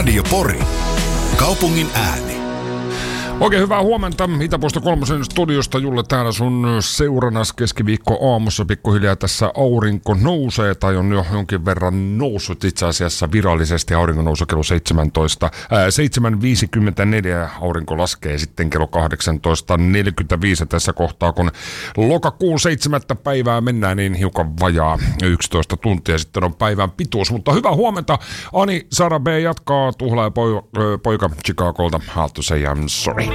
Radio Pori. Kaupungin ääni. Oikein hyvää huomenta Itäpuisto 3 studiosta. Julle täällä sun seuranas keskiviikko aamussa. Pikkuhiljaa tässä aurinko nousee tai on jo jonkin verran noussut itse asiassa virallisesti. Aurinko nousee kello 7.54. Aurinko laskee sitten kello 18.45 tässä kohtaa, kun lokakuun 7. päivää mennään, niin hiukan vajaa 11 tuntia sitten on päivän pituus. Mutta hyvää huomenta. Ani Sara B jatkaa Tuhlaa ja poika Chicagolta. Have to say I'm sorry.